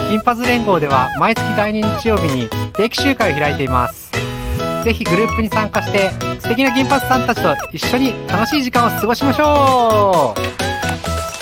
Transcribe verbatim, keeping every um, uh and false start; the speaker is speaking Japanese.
銀髪連合では毎月だいに日曜日に定期集会を開いています。ぜひグループに参加して素敵な銀髪さんたちと一緒に楽しい時間を過ごしましょう。